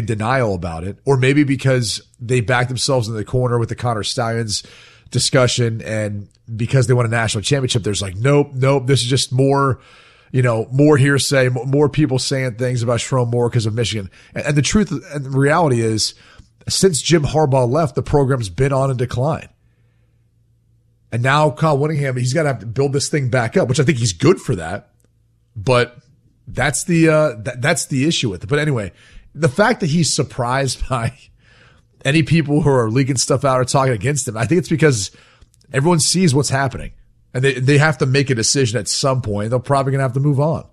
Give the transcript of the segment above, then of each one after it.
denial about it, or maybe because they backed themselves in the corner with the Connor Stallions discussion, and because they won a national championship, there's like, nope, this is just more, more hearsay, more people saying things about Sherrone Moore because of Michigan. And the truth and the reality is, since Jim Harbaugh left, the program's been on a decline. And now Kyle Whittingham, he's got to have to build this thing back up, which I think he's good for that. But that's the issue with it. But anyway, the fact that he's surprised by any people who are leaking stuff out or talking against him, I think it's because everyone sees what's happening, and they have to make a decision at some point. They're probably going to have to move on.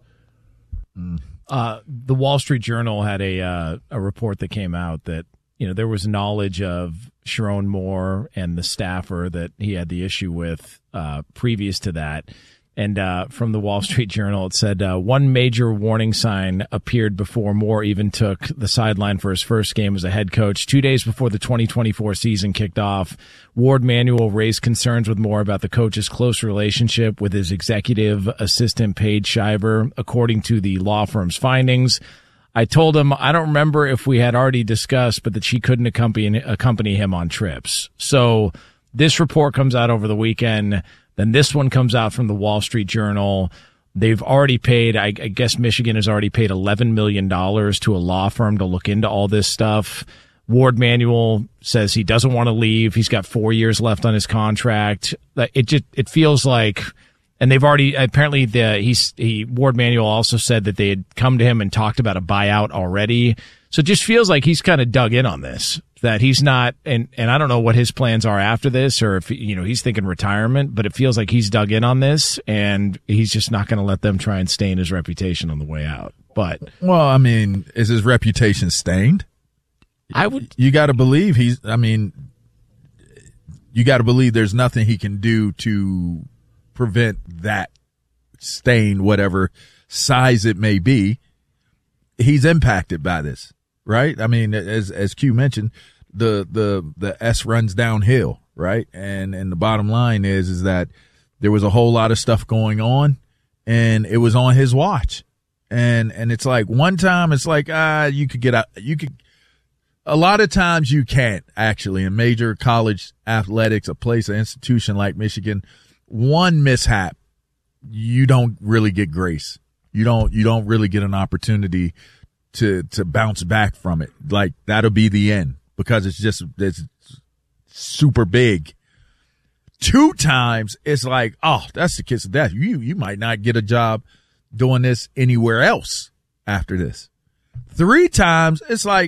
The Wall Street Journal had a report that came out that there was knowledge of Sherrone Moore and the staffer that he had the issue with previous to that. And from the Wall Street Journal, it said one major warning sign appeared before Moore even took the sideline for his first game as a head coach. 2 days before the 2024 season kicked off, Warde Manuel raised concerns with Moore about the coach's close relationship with his executive assistant, Paige Shiver, according to the law firm's findings. I told him I don't remember if we had already discussed, but that she couldn't accompany him on trips. So this report comes out over the weekend. Then this one comes out from the Wall Street Journal. They've already paid, I guess Michigan has already paid $11 million to a law firm to look into all this stuff. Warde Manuel says he doesn't want to leave. He's got 4 years left on his contract. It feels like, and they've already, apparently Warde Manuel also said that they had come to him and talked about a buyout already. So it just feels like he's kind of dug in on this, that he's not, and I don't know what his plans are after this, or if, he's thinking retirement, but it feels like he's dug in on this and he's just not going to let them try and stain his reputation on the way out. But, well, I mean, is his reputation stained? You got to believe you got to believe there's nothing he can do to prevent that stain, whatever size it may be. He's impacted by this, right? I mean, as Q mentioned, the S runs downhill, right? And the bottom line is that there was a whole lot of stuff going on, and it was on his watch. And it's like one time it's like, you could get out, a lot of times you can't actually in major college athletics, an institution like Michigan, one mishap, you don't really get grace. You don't really get an opportunity to bounce back from it. Like that'll be the end because it's super big. 2 times it's like, oh, that's the kiss of death. You might not get a job doing this anywhere else after this. 3 times it's like,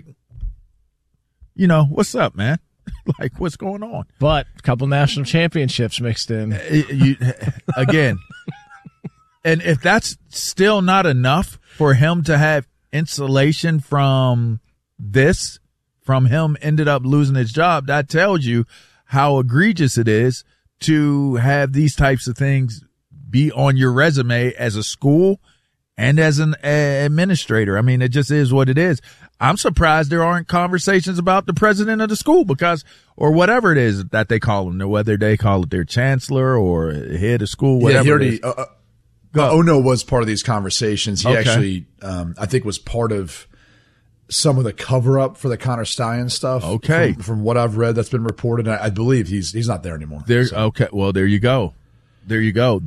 what's up, man? Like, what's going on? But a couple national championships mixed in. Again. And if that's still not enough for him to have insulation from this, from him ended up losing his job, that tells you how egregious it is to have these types of things be on your resume as a school and as an administrator. I mean, it just is what it is. I'm surprised there aren't conversations about the president of the school or whatever it is that they call him, whether they call it their chancellor or head of school, whatever it is. Ono was part of these conversations. He actually, I think, was part of some of the cover up for the Connor Stallion stuff. Okay. From what I've read, that's been reported. I believe he's not there anymore. Okay. Well, there you go. And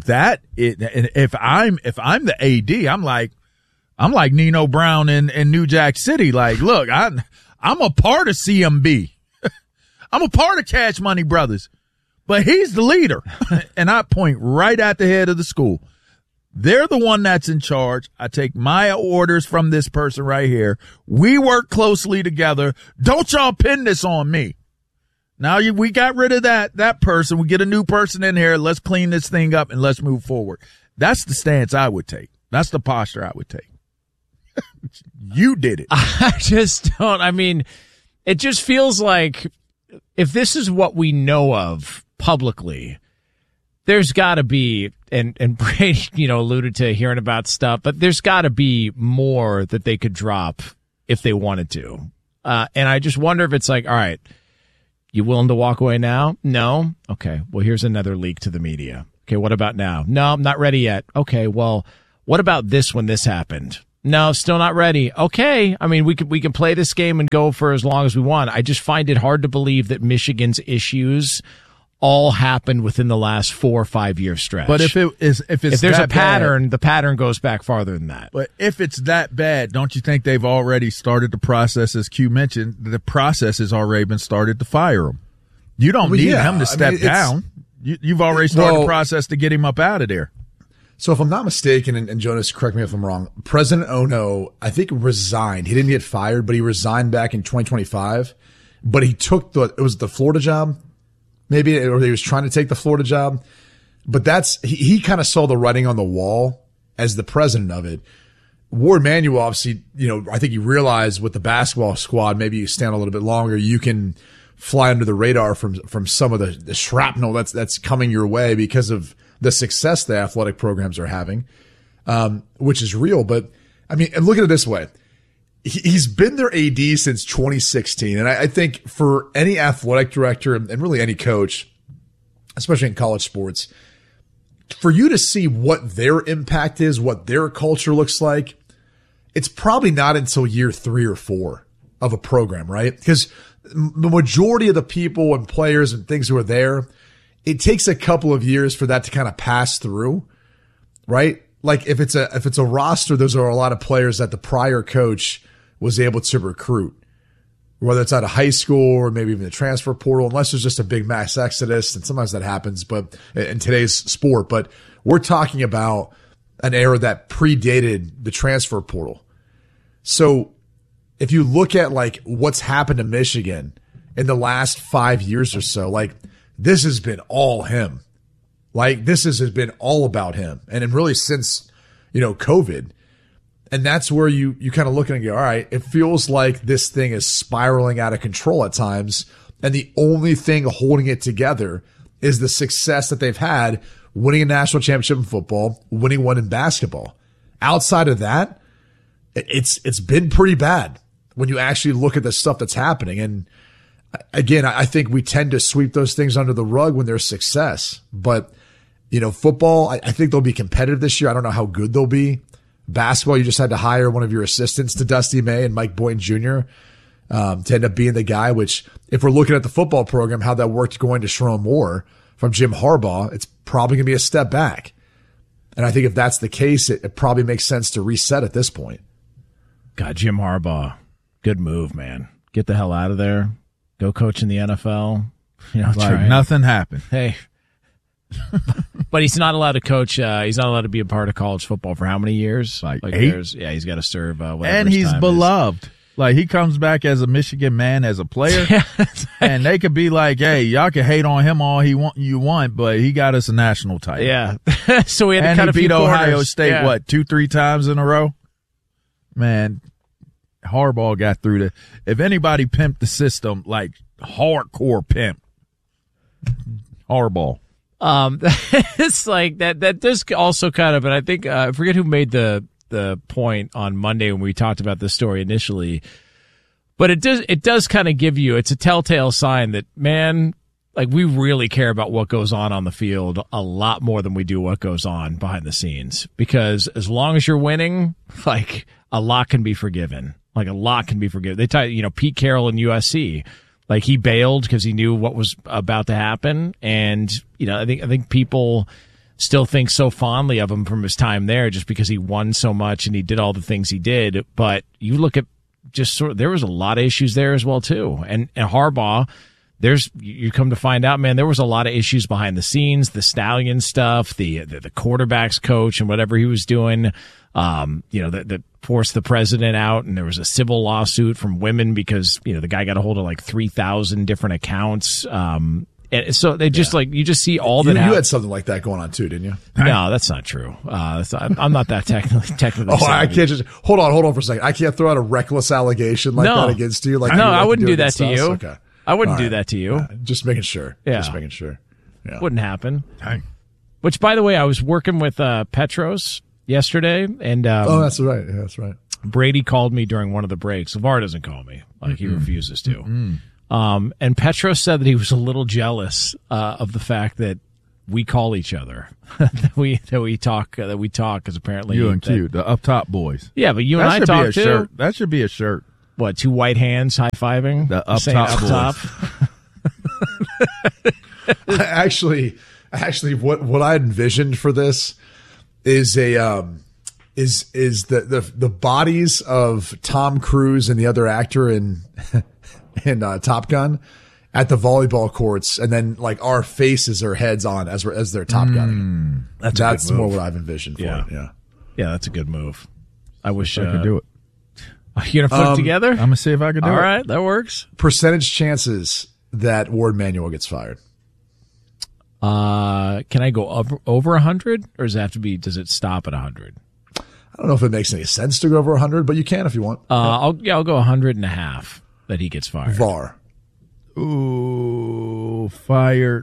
if I'm the AD, I'm like Nino Brown in New Jack City. Like, look, I'm a part of CMB. I'm a part of Cash Money Brothers, but he's the leader. And I point right at the head of the school. They're the one that's in charge. I take my orders from this person right here. We work closely together. Don't y'all pin this on me. Now we got rid of that person. We get a new person in here. Let's clean this thing up and let's move forward. That's the stance I would take. That's the posture I would take. You did it. I just don't. I mean, it just feels like if this is what we know of publicly, there's got to be, and Brady, alluded to hearing about stuff, but there's got to be more that they could drop if they wanted to. And I just wonder if it's like, all right, you willing to walk away now? No? Okay. Well, here's another leak to the media. Okay. What about now? No, I'm not ready yet. Okay. Well, what about this when this happened? No, still not ready. Okay. I mean, we can play this game and go for as long as we want. I just find it hard to believe that Michigan's issues all happened within the last 4 or 5 year stretch. But if there's a pattern, the pattern goes back farther than that. But if it's that bad, don't you think they've already started the process, as Q mentioned, the process has already been started to fire him? You don't need him to step down. You've already started the process to get him up out of there. So if I'm not mistaken, and Jonas, correct me if I'm wrong, President Ono, I think, resigned. He didn't get fired, but he resigned back in 2025. But he took it was the Florida job, maybe, or he was trying to take the Florida job. But he kind of saw the writing on the wall as the president of it. Warde Manuel, obviously, I think he realized with the basketball squad, maybe you stand a little bit longer, you can fly under the radar from some of the shrapnel that's coming your way because of the success the athletic programs are having, which is real. But I mean, and look at it this way. He's been their AD since 2016. And I think for any athletic director and really any coach, especially in college sports, for you to see what their impact is, what their culture looks like, it's probably not until year 3 or 4 of a program, right? Because the majority of the people and players and things who are there, it takes a couple of years for that to kind of pass through, right? Like if it's a roster, those are a lot of players that the prior coach was able to recruit, whether it's out of high school or maybe even the transfer portal, unless there's just a big mass exodus, and sometimes that happens, but in today's sport. But we're talking about an era that predated the transfer portal. So if you look at like what's happened to Michigan in the last 5 years or so, like this has been all him. Like this has been all about him. And then really since, COVID. And that's where you kind of look and go, all right, it feels like this thing is spiraling out of control at times. And the only thing holding it together is the success that they've had winning a national championship in football, winning one in basketball. Outside of that, it's been pretty bad when you actually look at the stuff that's happening. And again, I think we tend to sweep those things under the rug when there's success. But, football, I think they'll be competitive this year. I don't know how good they'll be. Basketball, you just had to hire one of your assistants to Dusty May and Mike Boynton Jr. To end up being the guy, which if we're looking at the football program, how that worked going to Sherrone Moore from Jim Harbaugh, it's probably going to be a step back. And I think if that's the case, it probably makes sense to reset at this point. God, Jim Harbaugh, good move, man. Get the hell out of there. Go coach in the NFL. Nothing happened. Hey. But he's not allowed to coach. He's not allowed to be a part of college football for how many years? Like 8? Yeah, he's got to serve. And he's beloved. Like he comes back as a Michigan man, as a player, and they could be like, "Hey, y'all can hate on him all you want, but he got us a national title." Yeah. So we had to cut a few beat corners. Ohio State 2-3 times in a row. Man, Harbaugh got through the. If anybody pimped the system, like hardcore pimp, Harbaugh. It's like that does also kind of, and I think, I forget who made the point on Monday when we talked about this story initially, but it does kind of give you, it's a telltale sign that, man, like we really care about what goes on the field a lot more than we do what goes on behind the scenes, because as long as you're winning, like a lot can be forgiven. Like a lot can be forgiven. They tell Pete Carroll in USC, like he bailed because he knew what was about to happen. And, I think people still think so fondly of him from his time there just because he won so much and he did all the things he did. But you look at there was a lot of issues there as well too. And Harbaugh, you come to find out, man, there was a lot of issues behind the scenes, the Stallion stuff, the quarterbacks coach and whatever he was doing, that forced the president out, and there was a civil lawsuit from women because, the guy got a hold of like 3,000 different accounts. And so they just you just see all that. You had something like that going on too, didn't you? No, that's not true. I'm not that technically. Oh, I can't just hold on for a second. I can't throw out a reckless allegation like that against you. Like, no, I wouldn't do that to you. Okay. I wouldn't do that to you. Just making sure. Yeah. Just making sure. Yeah. Wouldn't happen. Dang. Which, by the way, I was working with Petros yesterday, and that's right. Yeah, that's right. Brady called me during one of the breaks. LeVar doesn't call me. Like, he refuses to. And Petros said that he was a little jealous of the fact that we call each other, that we talk, because apparently You and Q, the up top boys. Yeah, but you and I That should be talk a too. shirt. That should be a shirt. What, two white hands high fiving? The up saying top up boys. top. Actually, what I envisioned for this is the bodies of Tom Cruise and the other actor in Top Gun at the volleyball courts, and then like our faces or heads on as they're Top Gunning. That's more what I've envisioned for it. Yeah. Yeah, that's a good move. I wish I could do it. Are you gonna put it together? I'm gonna see if I can do it. All right, that works. Percentage chances that Ward Manuel gets fired. Can I go over 100, or does it stop at 100? I don't know if it makes any sense to go over 100, but you can if you want. I'll go 100.5 that he gets fired. VAR. Ooh, fired.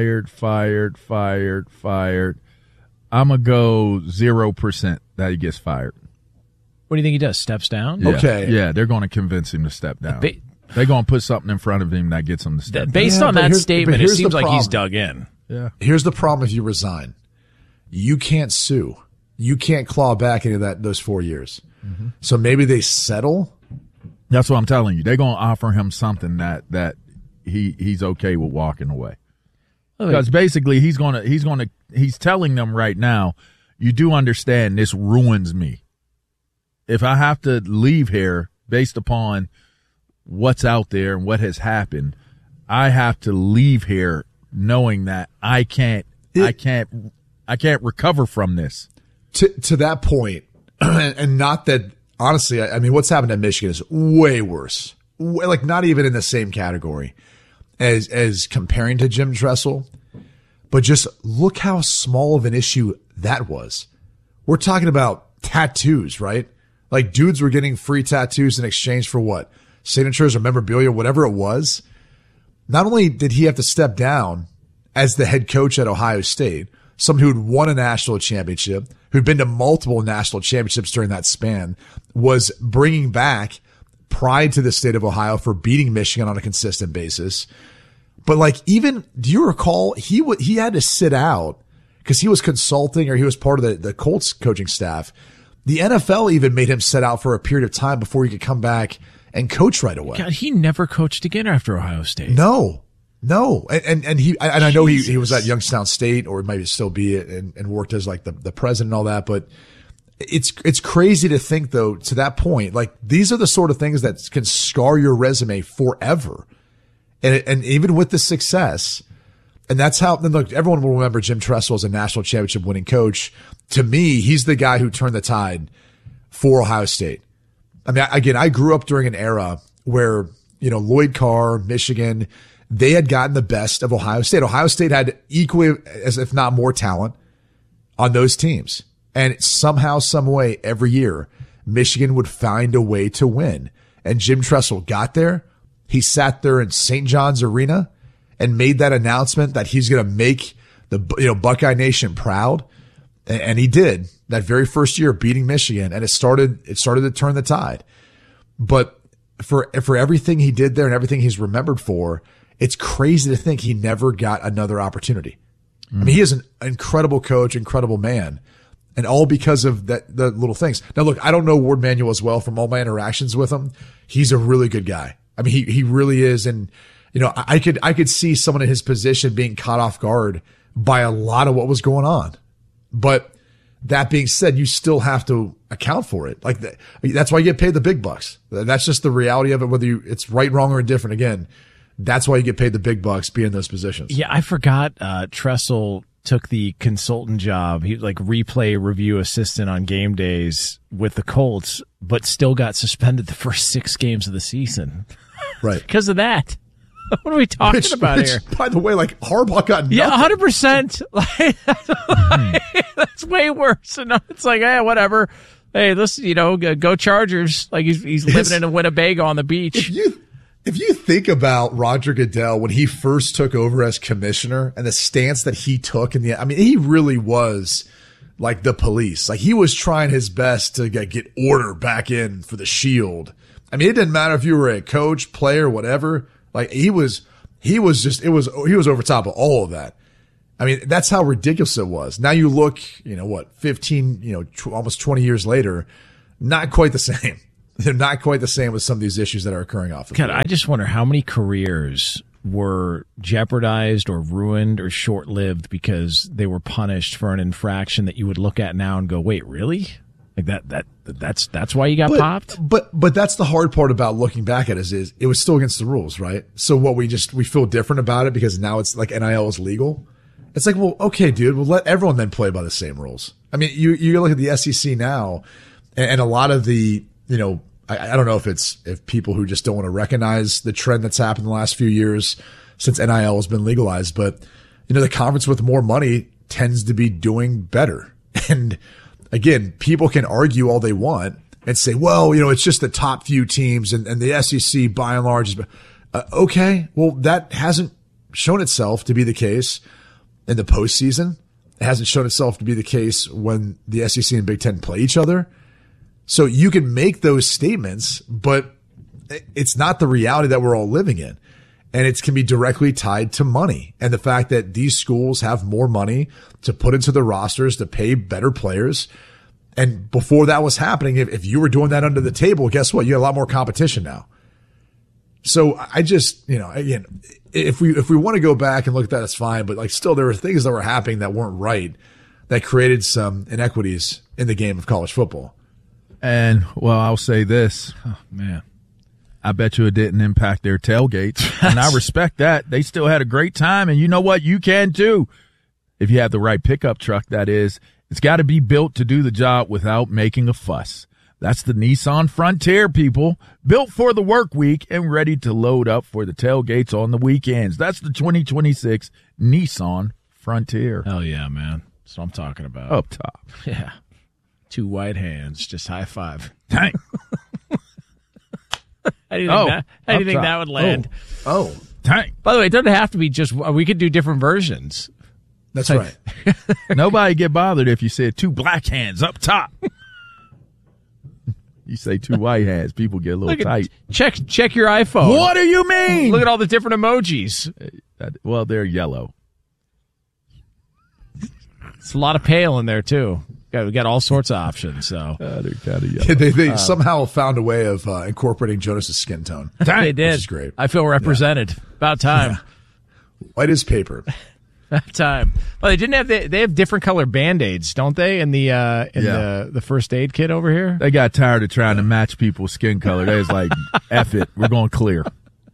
I'm gonna go 0% that he gets fired. What do you think he does? Steps down? Yeah. Okay. Yeah, they're going to convince him to step down. They're going to put something in front of him that gets him to step down. Based on but that here's statement, it the seems like he's problem. dug in. Yeah. Here's the problem if you resign. You can't sue. You can't claw back any of those 4 years. Mm-hmm. So maybe they settle. That's what I'm telling you. They're going to offer him something that he's okay with walking away. Because basically he's telling them right now, you do understand this ruins me. If I have to leave here based upon what's out there and what has happened, I have to leave here knowing that I can't recover from this. To that point, and not that, honestly, I mean, what's happened at Michigan is way worse. Like not even in the same category as comparing to Jim Tressel. But just look how small of an issue that was. We're talking about tattoos, right? Like dudes were getting free tattoos in exchange for what? Signatures or memorabilia, whatever it was. Not only did he have to step down as the head coach at Ohio State, someone who'd won a national championship, who'd been to multiple national championships during that span, was bringing back pride to the state of Ohio for beating Michigan on a consistent basis. But like, even, do you recall he had to sit out because he was consulting or he was part of the Colts coaching staff. The NFL even made him sit out for a period of time before he could come back and coach right away. God, he never coached again after Ohio State. No. And I know he was at Youngstown State or maybe still be it and worked as like the president and all that. But it's crazy to think though, to that point, like these are the sort of things that can scar your resume forever. And even with the success, and that's how, then look, everyone will remember Jim Tressel as a national championship winning coach. To me, he's the guy who turned the tide for Ohio State. I mean, again, I grew up during an era where, Lloyd Carr, Michigan, they had gotten the best of Ohio State. Ohio State had equally, as if not more talent on those teams. And somehow, some way, every year, Michigan would find a way to win. And Jim Tressel got there. He sat there in St. John's Arena and made that announcement that he's going to make the Buckeye Nation proud. And he did that very first year, beating Michigan, and it started to turn the tide. But for everything he did there and everything he's remembered for, it's crazy to think he never got another opportunity. I mean, he is an incredible coach, incredible man, and all because of the little things. Now, look, I don't know Ward Manuel as well from all my interactions with him. He's a really good guy. I mean, he really is. And, I could see someone in his position being caught off guard by a lot of what was going on. But that being said, you still have to account for it. Like that's why you get paid the big bucks. That's just the reality of it, whether it's right, wrong, or indifferent. Again, that's why you get paid the big bucks being in those positions. Yeah, I forgot Tressel took the consultant job. He like replay review assistant on game days with the Colts, but still got suspended the first 6 games of the season. Right. Because of that. What are we talking about here? By the way, like Harbaugh got nothing. Yeah, 100%. That's way worse. And it's like, hey, whatever. Hey, listen, go Chargers. Like he's living in a Winnebago on the beach. If you think about Roger Goodell when he first took over as commissioner and the stance that he took he really was like the police. Like he was trying his best to get order back in for the Shield. I mean, it didn't matter if you were a coach, player, whatever. Like he was over top of all of that. I mean, that's how ridiculous it was. Now you look, 15, almost 20 years later, not quite the same. They're not quite the same with some of these issues that are occurring off the field. I just wonder how many careers were jeopardized or ruined or short-lived because they were punished for an infraction that you would look at now and go, wait, really? Like that's why you got popped? But that's the hard part about looking back at it is it was still against the rules, right? So what we feel different about it because now it's like NIL is legal. It's like, well, okay, dude, we'll let everyone then play by the same rules. I mean, you look at the SEC now and a lot of the, I don't know if people who just don't want to recognize the trend that's happened in the last few years since NIL has been legalized, but the conference with more money tends to be doing better. And again, people can argue all they want and say, well, it's just the top few teams and the SEC by and large is okay. Well, that hasn't shown itself to be the case in the postseason. It hasn't shown itself to be the case when the SEC and Big Ten play each other. So you can make those statements, but it's not the reality that we're all living in. And it can be directly tied to money and the fact that these schools have more money to put into the rosters to pay better players. And before that was happening, if you were doing that under the table, guess what? You had a lot more competition now. So I just, again, if we want to go back and look at that, that's fine. But still, there were things that were happening that weren't right that created some inequities in the game of college football. And, well, I'll say this. Oh, man. I bet you it didn't impact their tailgates. And I respect that. They still had a great time. And you know what? You can too. If you have the right pickup truck, that is. It's got to be built to do the job without making a fuss. That's the Nissan Frontier, people. Built for the work week and ready to load up for the tailgates on the weekends. That's the 2026 Nissan Frontier. Hell yeah, man. That's what I'm talking about. Up top. Yeah. 2 white hands, just high five. Dang. How do you think that would land? Oh. Dang. By the way, it doesn't have to be just, we could do different versions. That's right. Nobody get bothered if you said 2 black hands up top. You say 2 white hands, people get a little tight. Check your iPhone. What do you mean? Look at all the different emojis. Well, they're yellow. It's a lot of pale in there, too. We got all sorts of options. So they're kind of yellow. They somehow found a way of incorporating Jonas's skin tone. They did. Which is great. I feel represented. Yeah. About time. Yeah. White as paper. About time. Well, they didn't have. They have different color Band-Aids, don't they? In the the first aid kit over here. They got tired of trying to match people's skin color. They was like, "F it, we're going clear."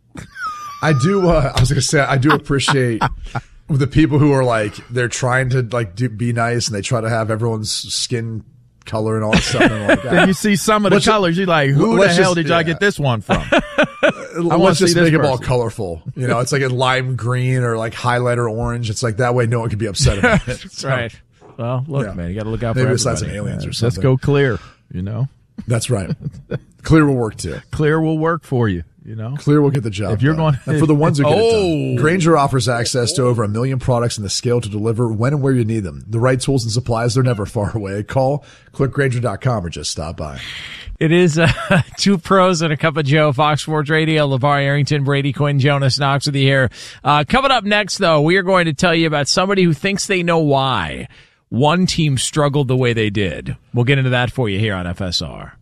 I do. I was going to say I do appreciate. The people who are they're trying to be nice and they try to have everyone's skin color and all that stuff. And then you see some of the colors, you're like, who the hell did y'all get this one from? Let's just make them all colorful. It's like a lime green or highlighter orange. It's that way no one can be upset about it. That's right. Well, look, man, you got to look out maybe for besides some aliens or something. Let's go clear, That's right. Clear will work too. Clear will work for you. Clear will get the job. If you're done. And for the ones who get it done, Grainger offers access to over 1 million products and the scale to deliver when and where you need them. The right tools and supplies, they're never far away. Call, click Grainger.com or just stop by. It is 2 pros and a cup of Joe, Fox Sports Radio. LeVar Arrington, Brady Quinn, Jonas Knox with you here. Coming up next, though, we are going to tell you about somebody who thinks they know why one team struggled the way they did. We'll get into that for you here on FSR.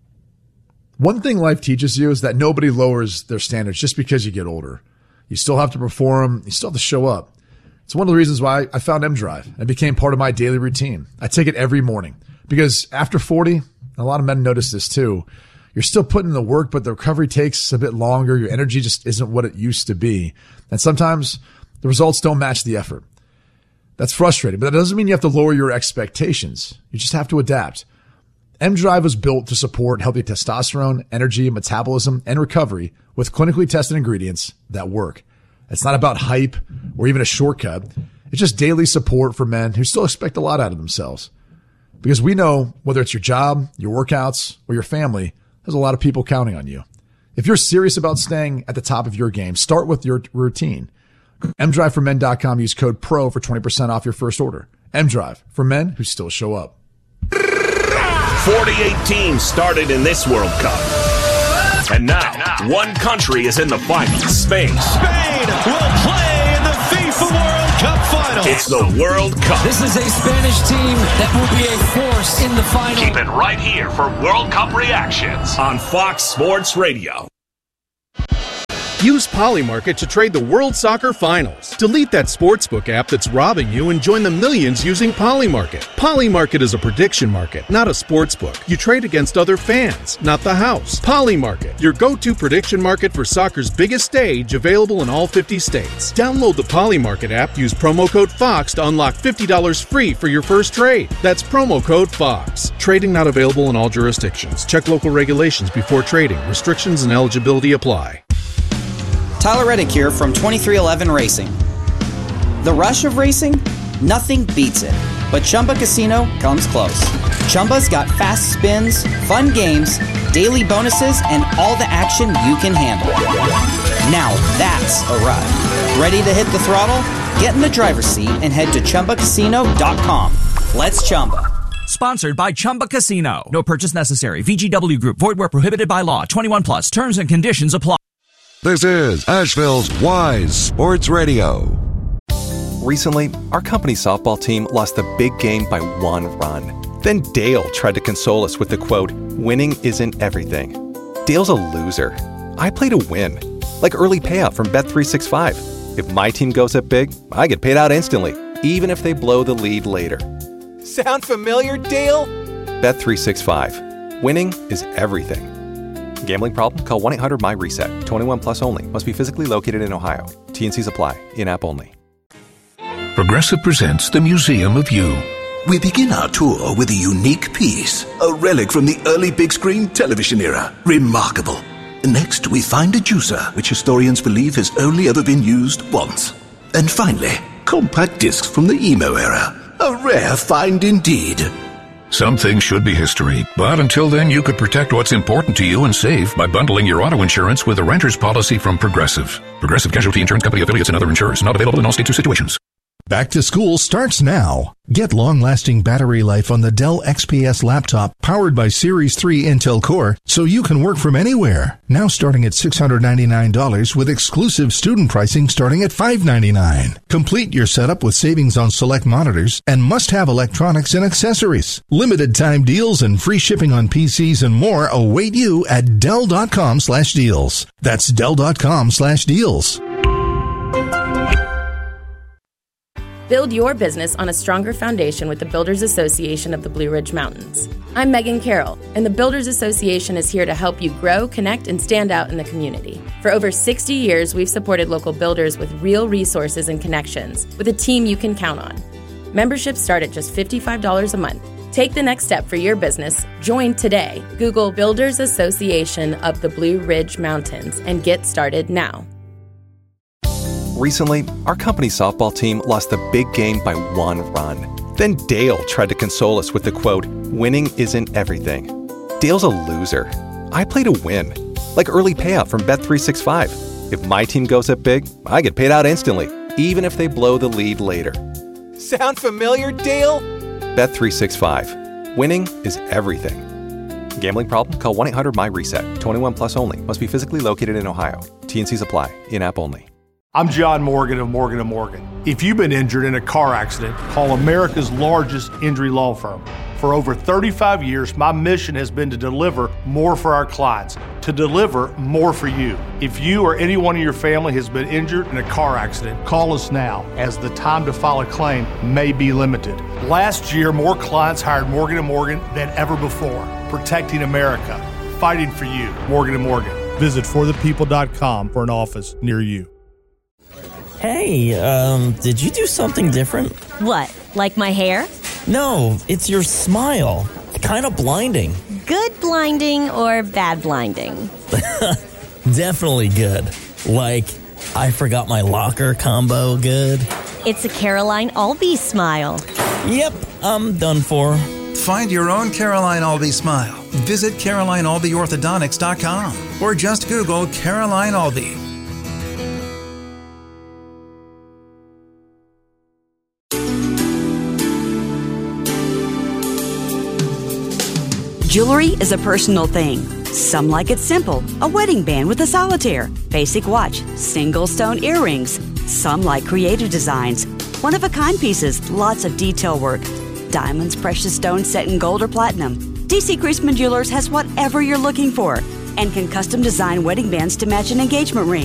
One thing life teaches you is that nobody lowers their standards just because you get older. You still have to perform. You still have to show up. It's one of the reasons why I found M-Drive and became part of my daily routine. I take it every morning because after 40, a lot of men notice this too. You're still putting in the work, but the recovery takes a bit longer. Your energy just isn't what it used to be. And sometimes the results don't match the effort. That's frustrating, but that doesn't mean you have to lower your expectations. You just have to adapt. M-Drive was built to support healthy testosterone, energy, metabolism, and recovery with clinically tested ingredients that work. It's not about hype or even a shortcut. It's just daily support for men who still expect a lot out of themselves. Because we know whether it's your job, your workouts, or your family, there's a lot of people counting on you. If you're serious about staying at the top of your game, start with your routine. mdriveformen.com. Use code PRO for 20% off your first order. M-Drive for men who still show up. 48 teams started in this World Cup. And now, one country is in the finals. Spain. Spain will play in the FIFA World Cup final. final. It's the World Cup. This is a Spanish team that will be a force in the final. Keep it right here for World Cup reactions on Fox Sports Radio. Use Polymarket to trade the World Soccer Finals. Delete that sportsbook app that's robbing you and join the millions using Polymarket. Polymarket is a prediction market, not a sportsbook. You trade against other fans, not the house. Polymarket, your go-to prediction market for soccer's biggest stage, available in all 50 states. Download the Polymarket app, use promo code FOX to unlock $50 free for your first trade. That's promo code FOX. Trading not available in all jurisdictions. Check local regulations before trading. Restrictions and eligibility apply. Tyler Reddick here from 2311 Racing. The rush of racing? Nothing beats it. But Chumba Casino comes close. Chumba's got fast spins, fun games, daily bonuses, and all the action you can handle. Now that's a ride. Ready to hit the throttle? Get in the driver's seat and head to ChumbaCasino.com. Let's Chumba. Sponsored by Chumba Casino. No purchase necessary. VGW Group. Void where prohibited by law. 21 plus. Terms and conditions apply. This is Asheville's Wise Sports Radio. Recently, our company's softball team lost the big game by 1 run. Then Dale tried to console us with the quote, "Winning isn't everything." Dale's a loser. I play to win. Like early payout from Bet365. If my team goes up big, I get paid out instantly, even if they blow the lead later. Sound familiar, Dale? Bet365. Winning is everything. Gambling problem? Call 1-800-MY-RESET. 21 plus only. Must be physically located in Ohio. T&Cs apply. In-app only. Progressive presents the Museum of You. We begin our tour with a unique piece, a relic from the early big screen television era. Remarkable. Next, we find a juicer, which historians believe has only ever been used once. And finally, compact discs from the emo era. A rare find indeed. Some things should be history, but until then you could protect what's important to you and save by bundling your auto insurance with a renter's policy from Progressive. Progressive Casualty Insurance Company affiliates and other insurers. Not available in all states or situations. Back to school starts now. Get long-lasting battery life on the Dell XPS laptop powered by Series 3 Intel Core so you can work from anywhere. Now starting at $699 with exclusive student pricing starting at $599. Complete your setup with savings on select monitors and must-have electronics and accessories. Limited time deals and free shipping on PCs and more await you at Dell.com/deals. That's Dell.com/deals. Build your business on a stronger foundation with the Builders Association of the Blue Ridge Mountains. I'm Megan Carroll, and the Builders Association is here to help you grow, connect, and stand out in the community. For over 60 years, we've supported local builders with real resources and connections, with a team you can count on. Memberships start at just $55 a month. Take the next step for your business. Join today. Google Builders Association of the Blue Ridge Mountains and get started now. Recently, our company's softball team lost the big game by 1 run. Then Dale tried to console us with the quote, "Winning isn't everything." Dale's a loser. I play to win. Like early payout from Bet365. If my team goes up big, I get paid out instantly, even if they blow the lead later. Sound familiar, Dale? Bet365. Winning is everything. Gambling problem? Call 1-800-MY-RESET. 21 plus only. Must be physically located in Ohio. T&Cs apply. In-app only. I'm John Morgan of Morgan & Morgan. If you've been injured in a car accident, call America's largest injury law firm. For over 35 years, my mission has been to deliver more for our clients, to deliver more for you. If you or anyone in your family has been injured in a car accident, call us now, as the time to file a claim may be limited. Last year, more clients hired Morgan & Morgan than ever before, protecting America, fighting for you. Morgan & Morgan. Visit forthepeople.com for an office near you. Hey, did you do something different? What, like my hair? No, it's your smile. Kind of blinding. Good blinding or bad blinding? Definitely good. Like, I forgot my locker combo good. It's a Caroline Albee smile. Yep, I'm done for. Find your own Caroline Albee smile. Visit CarolineAlbeeOrthodontics.com or just Google Caroline Albee. Jewelry is a personal thing. Some like it simple, a wedding band with a solitaire, basic watch, single stone earrings. Some like creative designs, one-of-a-kind pieces, lots of detail work. Diamonds, precious stones set in gold or platinum. DC Creasman Jewelers has whatever you're looking for and can custom design wedding bands to match an engagement ring.